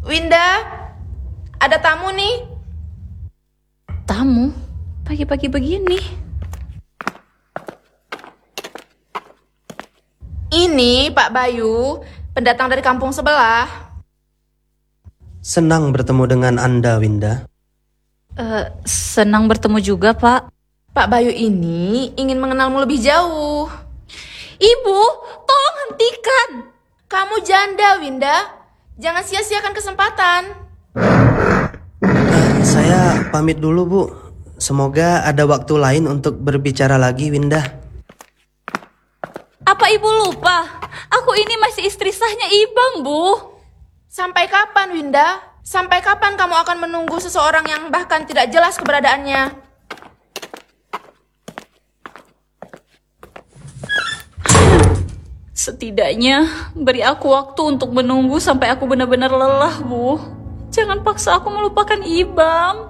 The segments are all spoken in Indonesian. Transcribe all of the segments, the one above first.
Winda, ada tamu nih. Tamu? Pagi-pagi begini. Ini Pak Bayu, pendatang dari kampung sebelah. Senang bertemu dengan Anda, Winda. Senang bertemu juga, Pak. Pak Bayu ini ingin mengenalmu lebih jauh. Ibu, tolong hentikan. Kamu janda, Winda. Jangan sia-siakan kesempatan. Saya pamit dulu, Bu. Semoga ada waktu lain untuk berbicara lagi, Winda. Apa Ibu lupa? Aku ini masih istri sahnya Ibang, Bu. Sampai kapan, Winda? Sampai kapan kamu akan menunggu seseorang yang bahkan tidak jelas keberadaannya? Setidaknya beri aku waktu untuk menunggu sampai aku benar-benar lelah, Bu. Jangan paksa aku melupakan Ibam.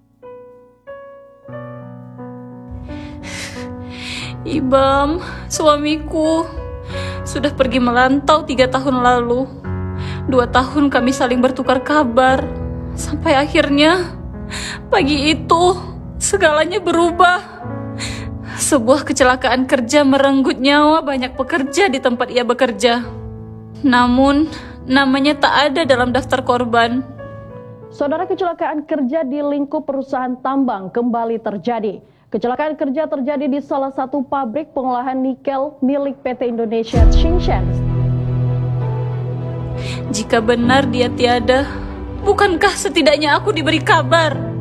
Ibam, suamiku, sudah pergi merantau 3 tahun lalu. 2 tahun kami saling bertukar kabar. Sampai akhirnya, pagi itu, segalanya berubah. Sebuah kecelakaan kerja merenggut nyawa banyak pekerja di tempat ia bekerja. Namun, namanya tak ada dalam daftar korban. Saudara, kecelakaan kerja di lingkup perusahaan tambang kembali terjadi. Kecelakaan kerja terjadi di salah satu pabrik pengolahan nikel milik PT Indonesia Tsingshan. Jika benar dia tiada, bukankah setidaknya aku diberi kabar?